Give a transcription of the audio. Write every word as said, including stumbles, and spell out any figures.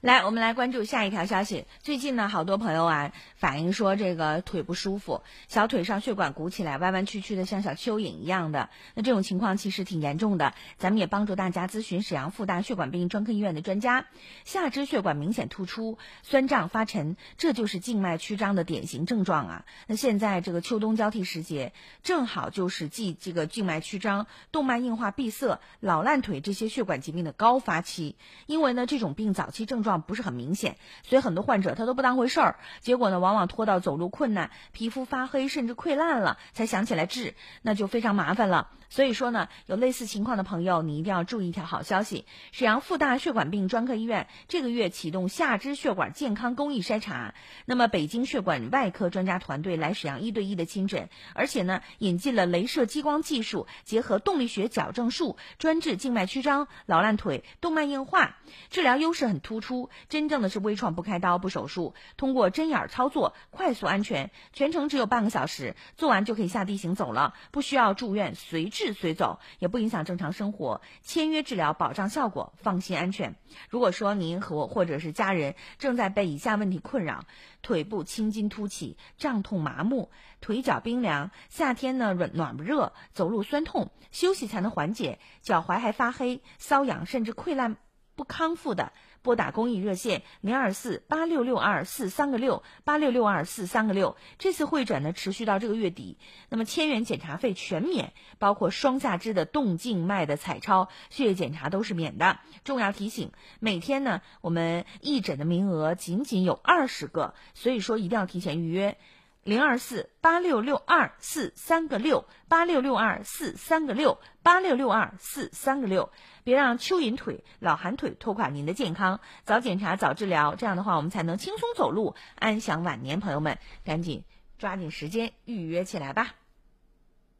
来，我们来关注下一条消息。最近呢，好多朋友啊反映说这个腿不舒服，小腿上血管鼓起来，弯弯曲曲的，像小蚯蚓一样的。那这种情况其实挺严重的，咱们也帮助大家咨询沈阳复大血管病专科医院的专家。下肢血管明显突出、酸胀发沉，这就是静脉曲张的典型症状啊。那现在这个秋冬交替时节，正好就是继这个静脉曲张、动脉硬化闭塞、老烂腿这些血管疾病的高发期。因为呢，这种病早期症状不是很明显，所以很多患者他都不当回事儿，结果呢往往拖到走路困难、皮肤发黑甚至溃烂了才想起来治，那就非常麻烦了。所以说呢，有类似情况的朋友，你一定要注意一条好消息。沈阳复大血管病专科医院这个月启动下肢血管健康公益筛查，那么北京血管外科专家团队来沈阳一对一的亲诊，而且呢引进了镭射激光技术，结合动力学矫正术，专治静脉曲张、老烂腿、动脉硬化，治疗优势很突出，真正的是微创不开刀不手术，通过针眼操作，快速安全，全程只有半个小时，做完就可以下地行走了，不需要住院，随治随走，也不影响正常生活，签约治疗保障效果，放心安全。如果说您和或者是家人正在被以下问题困扰：腿部青筋凸起、胀痛麻木、腿脚冰凉，夏天呢软暖不热，走路酸痛，休息才能缓解，脚踝还发黑、瘙痒甚至溃烂不康复的，拨打公益热线零二四八六六二四三个六八六六二四三个六。这次会诊呢持续到这个月底，那么千元检查费全免，包括双下肢的动静脉的彩超、血液检查都是免的。重要提醒，每天呢我们义诊的名额仅仅有二十个，所以说一定要提前预约。零二四八六六二四三个六八六六二四三个六八六六二四三个六，别让蚯蚓腿、老寒腿拖垮您的健康。早检查早治疗，这样的话我们才能轻松走路，安享晚年。朋友们，赶紧抓紧时间预约起来吧。